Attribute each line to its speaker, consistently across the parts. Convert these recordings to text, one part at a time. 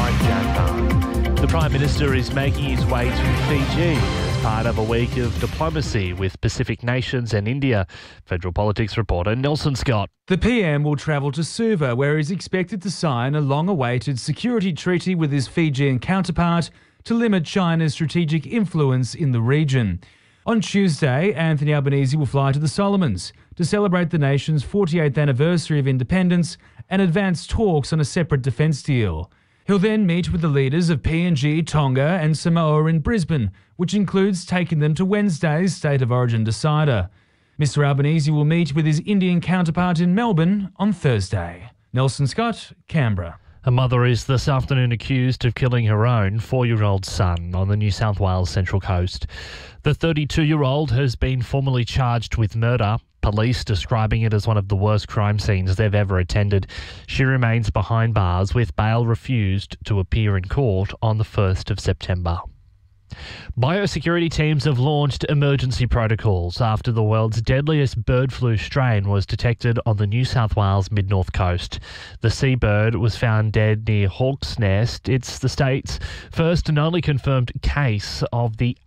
Speaker 1: I'm Jack Barr. The Prime Minister is making his way to Fiji as part of a week of diplomacy with Pacific nations and India. Federal Politics reporter Nelson Scott.
Speaker 2: The PM will travel to Suva, where he's expected to sign a long-awaited security treaty with his Fijian counterpart to limit China's strategic influence in the region. On Tuesday, Anthony Albanese will fly to the Solomons to celebrate the nation's 48th anniversary of independence and advance talks on a separate defence deal. He'll then meet with the leaders of PNG, Tonga and Samoa in Brisbane, which includes taking them to Wednesday's State of Origin decider. Mr Albanese will meet with his Indian counterpart in Melbourne on Thursday. Nelson Scott, Canberra.
Speaker 1: A mother is this afternoon accused of killing her own 4-year-old son on the New South Wales Central Coast. The 32-year-old has been formally charged with murder, police describing it as one of the worst crime scenes they've ever attended. She remains behind bars with bail refused to appear in court on the 1st of September. Biosecurity teams have launched emergency protocols after the world's deadliest bird flu strain was detected on the New South Wales mid-north coast. The seabird was found dead near Hawk's Nest. It's the state's first and only confirmed case of the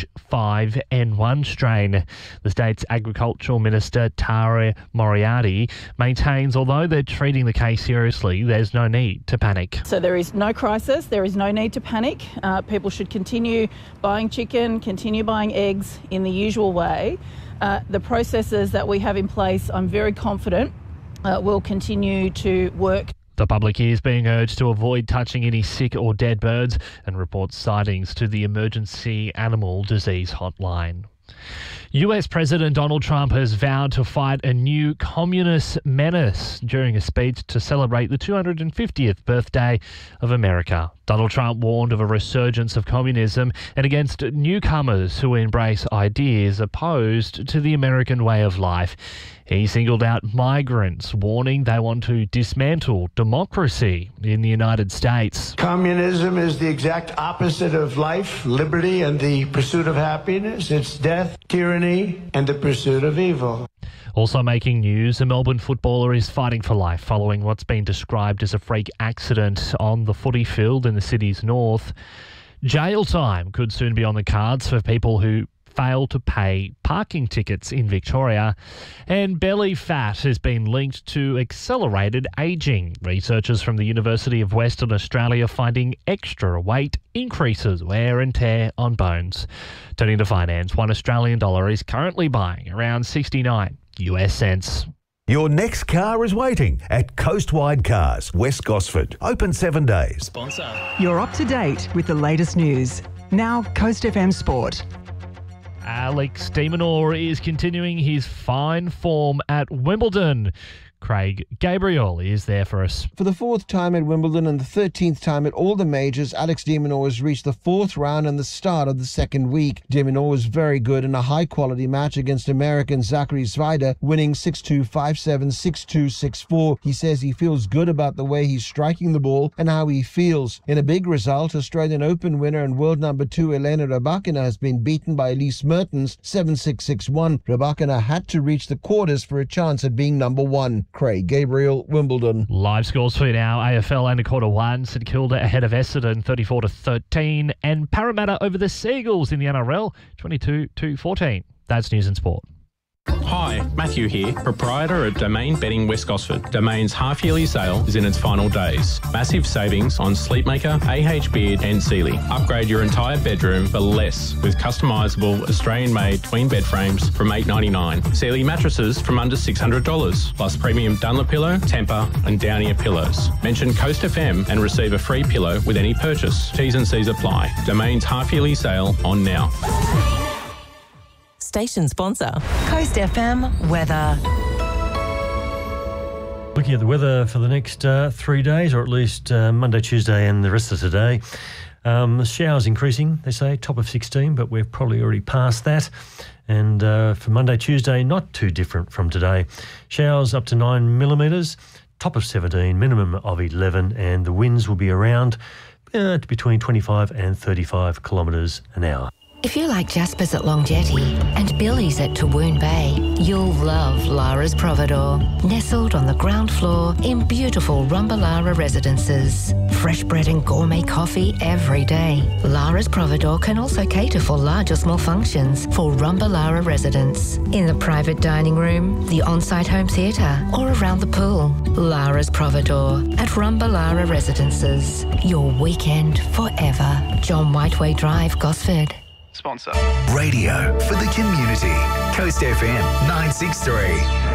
Speaker 1: H5N1 strain. The state's Agricultural Minister, Tara Moriarty, maintains although they're treating the case seriously, there's no need to panic.
Speaker 3: So there is no crisis, there is no need to panic. People should continue buying chicken, continue buying eggs in the usual way. The processes that we have in place, I'm very confident, will continue to work.
Speaker 1: The public is being urged to avoid touching any sick or dead birds and report sightings to the Emergency Animal Disease Hotline. US President Donald Trump has vowed to fight a new communist menace during a speech to celebrate the 250th birthday of America. Donald Trump warned of a resurgence of communism and against newcomers who embrace ideas opposed to the American way of life. He singled out migrants, warning they want to dismantle democracy in the United States.
Speaker 4: Communism is the exact opposite of life, liberty, and the pursuit of happiness. It's death, tyranny, and the pursuit of evil.
Speaker 1: Also making news, a Melbourne footballer is fighting for life following what's been described as a freak accident on the footy field in the city's north. Jail time could soon be on the cards for people who fail to pay parking tickets in Victoria. And belly fat has been linked to accelerated ageing. Researchers from the University of Western Australia finding extra weight increases wear and tear on bones. Turning to finance, $1 Australian is currently buying around 69 US cents.
Speaker 5: Your next car is waiting at Coastwide Cars, West Gosford. Open 7 days.
Speaker 6: Sponsor.
Speaker 7: You're up to date with the latest news. Now, Coast FM Sport.
Speaker 1: Alex de Minaur is continuing his fine form at Wimbledon. Craig Gabriel is there for us.
Speaker 8: For the 4th time at Wimbledon and the 13th time at all the majors, Alex de Minaur has reached the 4th round and the start of the 2nd week. De Minaur was very good in a high-quality match against American Zachary Zwider, winning 6-2, 5-7, 6-2, 6-4. He says he feels good about the way he's striking the ball and how he feels. In a big result, Australian Open winner and world number 2 Elena Rybakina has been beaten by Elise Mertens 7-6, 6-1. Rybakina had to reach the quarters for a chance at being number 1. Craig Gabriel, Wimbledon.
Speaker 1: Live scores for now. AFL and a quarter one. St Kilda ahead of Essendon 34-13. And Parramatta over the Seagulls in the NRL 22-14. That's News and Sport.
Speaker 6: Hi, Matthew here, proprietor at Domain Bedding West Gosford. Domain's half-yearly sale is in its final days. Massive savings on Sleepmaker, AH Beard and Sealy. Upgrade your entire bedroom for less with customisable Australian-made twin bed frames from $8.99. Sealy mattresses from under $600, plus premium Dunlopillow, Tempur and Downier pillows. Mention Coast FM and receive a free pillow with any purchase. T's and C's apply. Domain's half-yearly sale on now.
Speaker 9: Station sponsor, Coast FM weather.
Speaker 10: Looking at the weather for the next 3 days, or at least Monday, Tuesday and the rest of today. Showers increasing, they say, top of 16, but we're probably already past that. And for Monday, Tuesday, not too different from today. Showers up to 9 millimetres, top of 17, minimum of 11, and the winds will be around between 25 and 35 kilometres an hour.
Speaker 11: If you like Jasper's at Long Jetty and Billy's at Tawoon Bay, you'll love Lara's Providore. Nestled on the ground floor in beautiful Rumbalara residences. Fresh bread and gourmet coffee every day. Lara's Providore can also cater for large or small functions for Rumbalara residents. In the private dining room, the on-site home theatre or around the pool. Lara's Providore at Rumbalara residences. Your weekend forever. John Whiteway Drive, Gosford.
Speaker 12: Sponsor. Radio for the community. Coast FM 963.